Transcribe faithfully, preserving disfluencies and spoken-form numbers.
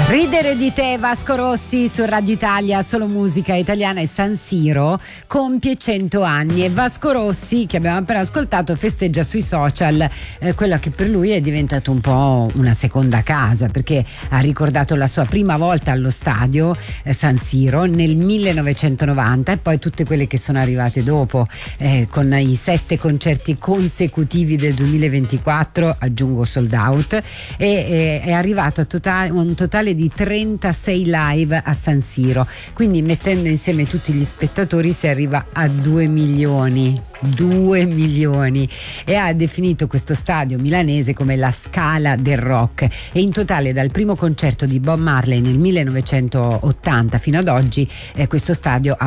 Ridere di te, Vasco Rossi su Radio Italia, solo musica italiana. E San Siro compie cento anni e Vasco Rossi, che abbiamo appena ascoltato, festeggia sui social eh, quella che per lui è diventato un po' una seconda casa, perché ha ricordato la sua prima volta allo stadio eh, San Siro nel millenovecentonovanta e poi tutte quelle che sono arrivate dopo, eh, con i sette concerti consecutivi del duemilaventiquattro, aggiungo sold out, e eh, è arrivato a totale, un totale di trentasei live a San Siro, quindi mettendo insieme tutti gli spettatori si arriva a due milioni. due milioni, e ha definito questo stadio milanese come la Scala del rock. E in totale, dal primo concerto di Bob Marley nel millenovecentottanta fino ad oggi, eh, questo stadio ha